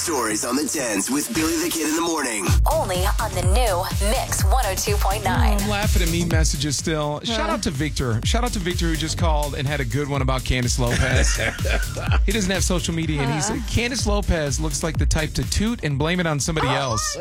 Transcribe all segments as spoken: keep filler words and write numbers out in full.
Stories on the tens with Billy the Kid in the morning. Only on the new Mix one oh two point nine. I'm laughing at me messages still. Shout out to Victor. Shout out to Victor who just called and had a good one about Candace Lopez. He doesn't have social media, and he said Candace Lopez looks like the type to toot and blame it on somebody else.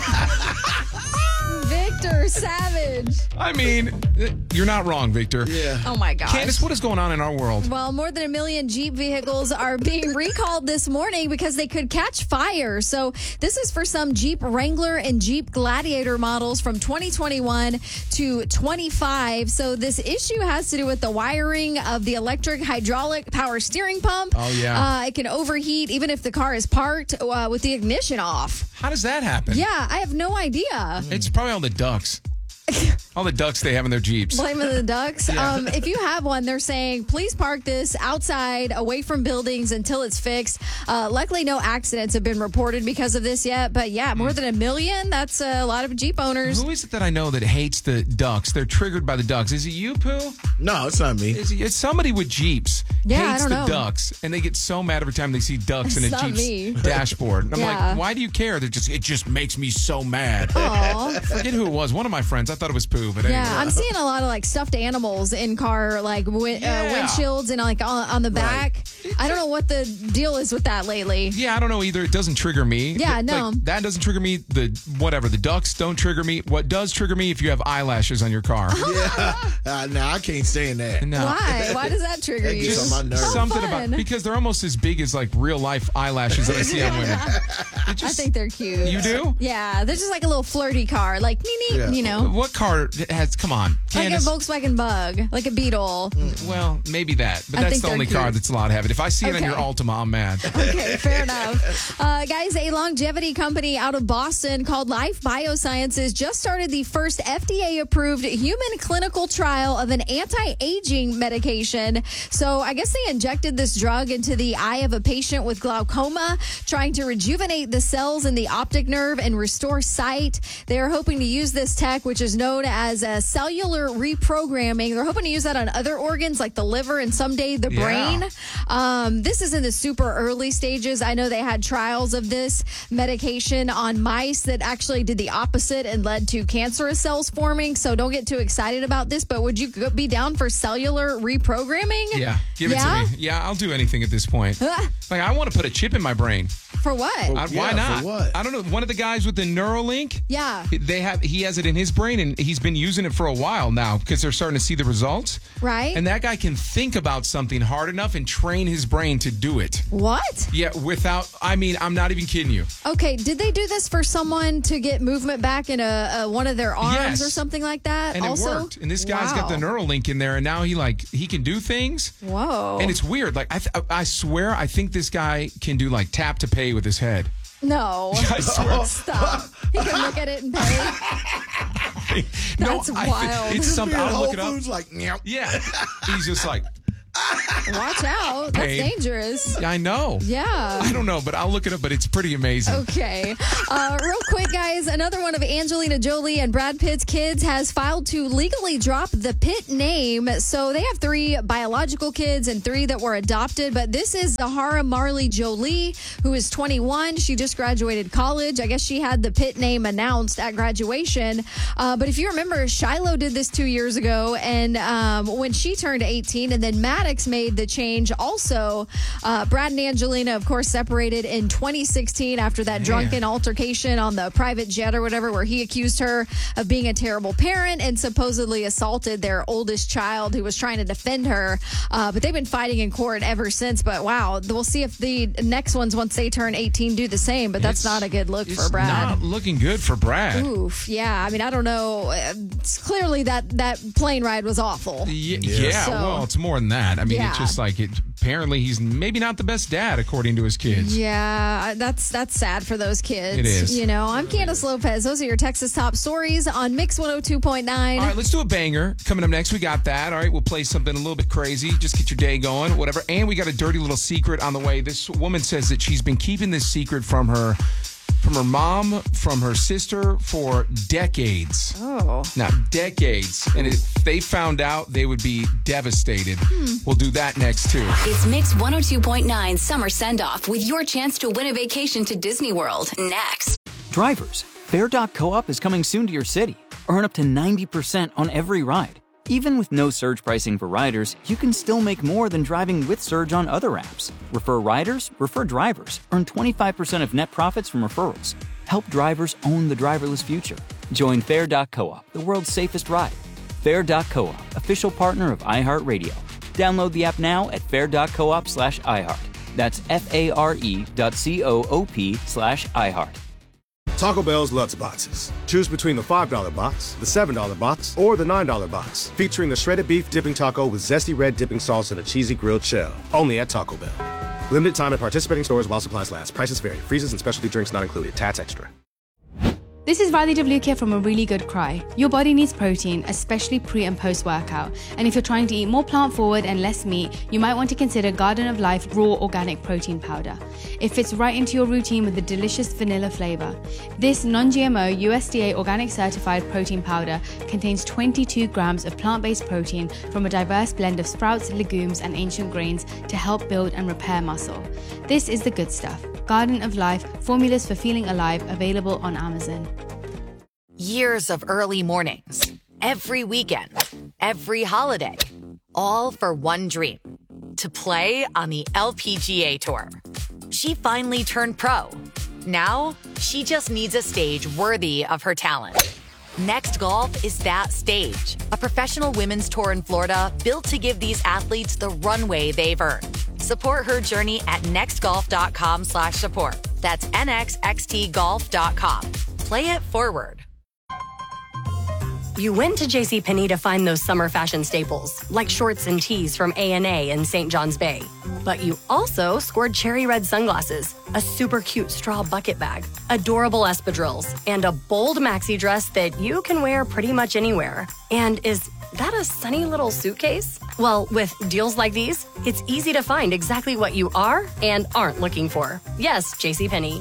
Victor Savage. I mean, you're not wrong, Victor. Yeah. Oh my gosh. Candace, what is going on in our world? Well, more than a million Jeep vehicles are being recalled this morning because they could catch fire. So this is for some Jeep Wrangler and Jeep Gladiator models from twenty twenty-one to twenty-five. So this issue has to do with the wiring of the electric hydraulic power steering pump. Oh, yeah. Uh, it can overheat even if the car is parked uh, with the ignition off. How does that happen? Yeah, I have no idea. It's probably all the ducks. All the ducks they have in their Jeeps. Blaming the ducks. Yeah. Um, if you have one, they're saying, please park this outside, away from buildings until it's fixed. Uh, luckily, no accidents have been reported because of this yet. But yeah, more than a million. That's a lot of Jeep owners. Who is it that I know that hates the ducks? They're triggered by the ducks. Is it you, Pooh? No, it's not me. Is it, it's somebody with Jeeps. Yeah, I hates don't the know. ducks, and they get so mad every time they see ducks in It's a not Jeep's me. dashboard. And I'm Yeah. like, why do you care? They're just it just makes me so mad. Aw. Forget who it was. One of my friends. I thought it was Pooh, but anyway. Yeah, I'm seeing a lot of like stuffed animals in car, like win- Yeah. uh, windshields and like on, on the back. I don't know what the deal is with that lately. Yeah, I don't know either. It doesn't trigger me. Yeah, Th- no. like, that doesn't trigger me. The whatever. The ducks don't trigger me. What does trigger me if you have eyelashes on your car? Yeah. Uh, no, I can't stand that. No. Why? Why does that trigger That you? gets on my nerves. How Something fun. about because they're almost as big as like real life eyelashes that I see on women. It I just- think they're cute. You do? Yeah, they're just like a little flirty car, like nee, nee, Yeah. you know, What car has? Come on, like a Candace. Volkswagen Bug, like a Beetle. Well, maybe that, but I that's think the they're only car cute. that's allowed to have it. If I see it on Okay. your Altima, I'm mad. Okay, fair enough. Uh, guys, a longevity company out of Boston called Life Biosciences just started the first F D A-approved human clinical trial of an anti-aging medication. So I guess they injected this drug into the eye of a patient with glaucoma, trying to rejuvenate the cells in the optic nerve and restore sight. They're hoping to use this tech, which is known as uh, cellular reprogramming. They're hoping to use that on other organs like the liver and someday the Yeah. brain. Um, this is in the super early stages. I know they had trials of this medication on mice that actually did the opposite and led to cancerous cells forming. So don't get too excited about this, but would you go- be down for cellular reprogramming? Yeah, give Yeah? it to me. Yeah, I'll do anything at this point. Ah. Like, I want to put a chip in my brain. For what? I, why yeah, not? for what? I don't know. One of the guys with the Neuralink. Yeah. They have. He has it in his brain, and he's been using it for a while now because they're starting to see the results. Right. And that guy can think about something hard enough and train his brain to do it. What? Yeah, without. I mean, I'm not even kidding you. Okay, did they do this for someone to get movement back in a, a one of their arms Yes. or something like that? And also? it worked. And this guy's got the Wow. Neuralink in there, and now he like he can do things. Whoa. And it's weird. Like I, th- I swear, I think this guy can do like tap to pay with his head. No. I swear. Stop. He can look at it and pay. no, That's I thi- wild. it's something. Being at I'll Whole look it up. Foods, like, meow. Yeah, he's just like Watch out. That's Paid. dangerous. I know. Yeah. I don't know, but I'll look it up. But it's pretty amazing. Okay. Uh, real quick, guys, another one of Angelina Jolie and Brad Pitt's kids has filed to legally drop the Pitt name. So they have three biological kids and three that were adopted. But this is Zahara Marley Jolie, who is twenty-one. She just graduated college. I guess she had the Pitt name announced at graduation. Uh, but if you remember, Shiloh did this two years ago. And um, when she turned eighteen, and then Maddox made the change also. Uh, Brad and Angelina, of course, separated in twenty sixteen after that drunken altercation on the private jet or whatever, where he accused her of being a terrible parent and supposedly assaulted their oldest child who was trying to defend her. Uh, but they've been fighting in court ever since. But wow, we'll see if the next ones, once they turn eighteen, do the same. But that's It's- not a good look it's for Brad. not looking good for Brad. Oof, yeah. I mean, I don't know. It's clearly that that plane ride was awful. Y- yeah, So- well, it's more than that. I mean, Yeah. it's just like it. Apparently, he's maybe not the best dad, according to his kids. Yeah, that's that's sad for those kids. It is. You know, I'm Candace Lopez. Those are your Texas top stories on Mix one oh two point nine. All right, let's do a banger. Coming up next, we got that. All right, we'll play something a little bit crazy. Just get your day going, whatever. And we got a dirty little secret on the way. This woman says that she's been keeping this secret from her from her mom, from her sister for decades. Oh. Now, decades. And if they found out, they would be devastated. Hmm. We'll do that next, too. It's Mix one oh two point nine Summer Send-Off with your chance to win a vacation to Disney World next. Drivers, Fair dot Co-op is coming soon to your city. Earn up to ninety percent on every ride. Even with no surge pricing for riders, you can still make more than driving with Surge on other apps. Refer riders, refer drivers. Earn twenty-five percent of net profits from referrals. Help drivers own the driverless future. Join Fair dot Co-op, the world's safest ride. Fair dot Co-op, official partner of iHeartRadio. Download the app now at fair dot coop slash iHeart. That's F-A-R-E dot C-O-O-P slash iHeart. Taco Bell's Lutz Boxes. Choose between the five dollar box, the seven dollar box, or the nine dollar box. Featuring the shredded beef dipping taco with zesty red dipping sauce and a cheesy grilled shell. Only at Taco Bell. Limited time at participating stores while supplies last. Prices vary. Freezes and specialty drinks not included. Tats extra. This is Riley DeVlukia from A Really Good Cry. Your body needs protein, especially pre and post workout. And if you're trying to eat more plant forward and less meat, you might want to consider Garden of Life Raw Organic Protein Powder. It fits right into your routine with a delicious vanilla flavor. This non-G M O U S D A organic certified protein powder contains twenty-two grams of plant-based protein from a diverse blend of sprouts, legumes, and ancient grains to help build and repair muscle. This is the good stuff. Garden of Life, formulas for feeling alive, available on Amazon. Years of early mornings, every weekend, every holiday, all for one dream, to play on the L P G A Tour. She finally turned pro. Now, she just needs a stage worthy of her talent. Next Golf is that stage, a professional women's tour in Florida built to give these athletes the runway they've earned. Support her journey at nextgolf.com slash support. That's N X X T golf dot com. Play it forward. You went to JCPenney to find those summer fashion staples, like shorts and tees from A and A in Saint John's Bay. But you also scored cherry red sunglasses, a super cute straw bucket bag, adorable espadrilles, and a bold maxi dress that you can wear pretty much anywhere. And is that a sunny little suitcase? Well, with deals like these, it's easy to find exactly what you are and aren't looking for. Yes, JCPenney.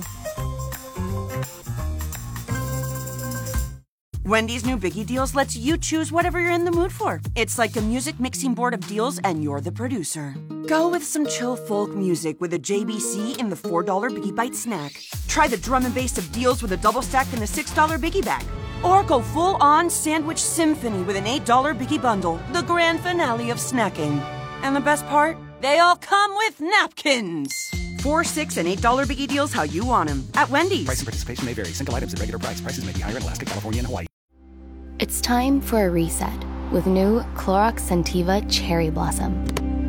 Wendy's new Biggie Deals lets you choose whatever you're in the mood for. It's like a music mixing board of deals, and you're the producer. Go with some chill folk music with a J B C in the four dollar Biggie Bite snack. Try the drum and bass of deals with a double stack in the six dollar Biggie Bag. Or go full-on sandwich symphony with an eight dollar Biggie Bundle, the grand finale of snacking. And the best part? They all come with napkins. Four, six, and eight dollar Biggie Deals how you want them at Wendy's. Price and participation may vary. Single items at regular price. Prices may be higher in Alaska, California, and Hawaii. It's time for a reset with new Clorox Scentiva Cherry Blossom.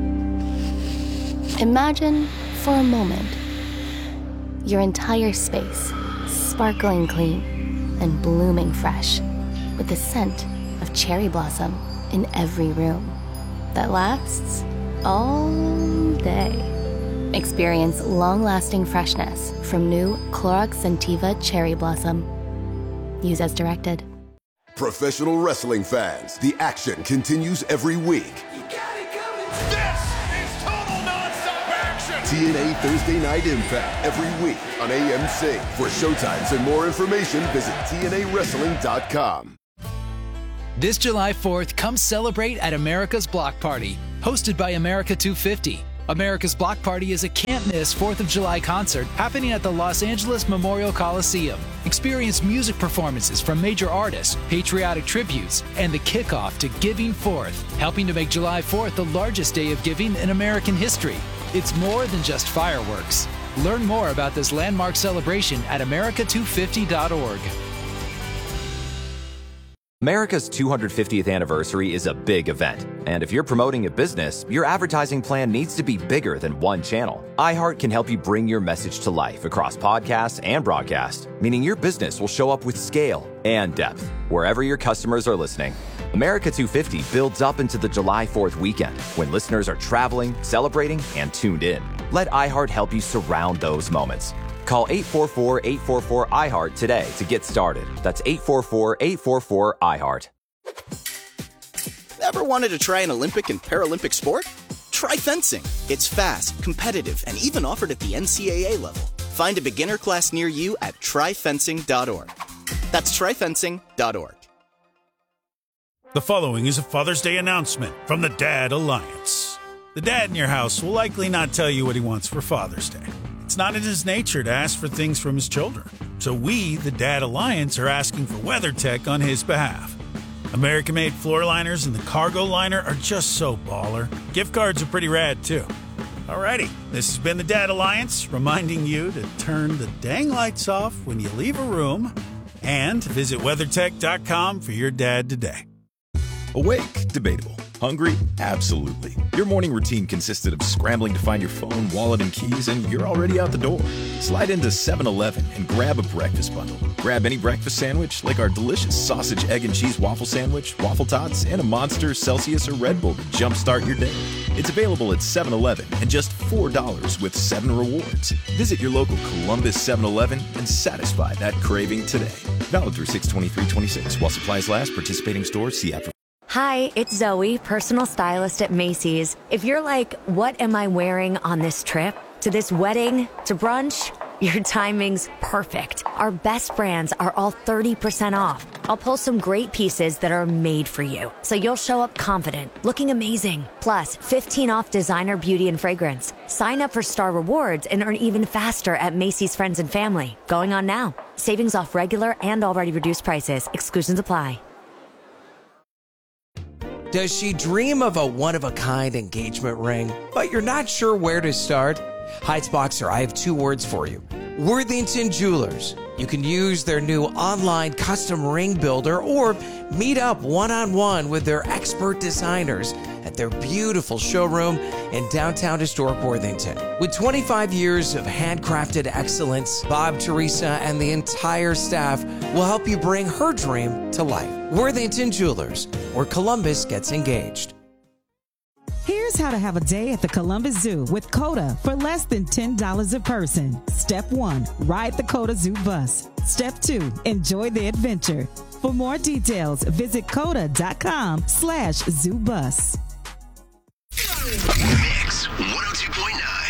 Imagine, for a moment, your entire space sparkling clean and blooming fresh with the scent of cherry blossom in every room that lasts all day. Experience long-lasting freshness from new Clorox Scentiva Cherry Blossom. Use as directed. Professional wrestling fans, the action continues every week. You got it coming. This is total nonstop action. T N A Thursday Night Impact every week on A M C. For showtimes and more information, visit T N A wrestling dot com. This July fourth, come celebrate at America's Block Party, hosted by America two fifty. America's Block Party is a can't-miss fourth of July concert happening at the Los Angeles Memorial Coliseum. Experience music performances from major artists, patriotic tributes, and the kickoff to Giving Fourth, helping to make July fourth the largest day of giving in American history. It's more than just fireworks. Learn more about this landmark celebration at America two fifty dot org. America's two hundred fiftieth anniversary is a big event, and if you're promoting a business, your advertising plan needs to be bigger than one channel. iHeart can help you bring your message to life across podcasts and broadcast, meaning your business will show up with scale and depth wherever your customers are listening. America two fifty builds up into the July fourth weekend when listeners are traveling, celebrating, and tuned in. Let iHeart help you surround those moments. Call eight four four, eight four four, I heart today to get started. That's eight four four, eight four four, I heart. Ever wanted to try an Olympic and Paralympic sport? Try fencing. It's fast, competitive, and even offered at the N C double A level. Find a beginner class near you at try fencing dot org. That's try fencing dot org. The following is a Father's Day announcement from the Dad Alliance. The dad in your house will likely not tell you what he wants for Father's Day. It's not in his nature to ask for things from his children. So we, the Dad Alliance, are asking for WeatherTech on his behalf. American-made floor liners and the cargo liner are just so baller. Gift cards are pretty rad, too. Alrighty, this has been the Dad Alliance, reminding you to turn the dang lights off when you leave a room and visit WeatherTech dot com for your dad today. Awake? Debatable. Hungry? Absolutely. Your morning routine consisted of scrambling to find your phone, wallet, and keys, and you're already out the door. Slide into seven eleven and grab a breakfast bundle. Grab any breakfast sandwich, like our delicious sausage, egg, and cheese waffle sandwich, waffle tots, and a Monster, Celsius, or Red Bull to jumpstart your day. It's available at seven eleven and just four dollars with seven rewards. Visit your local Columbus seven eleven and satisfy that craving today. Valid through six twenty-three twenty-six. While supplies last, participating stores, see app for... Hi, it's Zoe, personal stylist at Macy's. If you're like, what am I wearing on this trip? To this wedding? To brunch? Your timing's perfect. Our best brands are all thirty percent off. I'll pull some great pieces that are made for you, so you'll show up confident, looking amazing. Plus, fifteen off designer beauty and fragrance. Sign up for Star Rewards and earn even faster at Macy's Friends and Family. Going on now. Savings off regular and already reduced prices. Exclusions apply. Does she dream of a one-of-a-kind engagement ring, but you're not sure where to start? Heights Boxer, I have two words for you. Worthington Jewelers. You can use their new online custom ring builder or meet up one-on-one with their expert designers at their beautiful showroom in downtown historic Worthington. With twenty-five years of handcrafted excellence, Bob, Teresa, and the entire staff will help you bring her dream to life. Worthington Jewelers, where Columbus gets engaged. Here's how to have a day at the Columbus Zoo with COTA for less than ten dollars a person. Step one, ride the COTA Zoo bus. Step two, enjoy the adventure. For more details, visit COTA dot com slash zoo bus.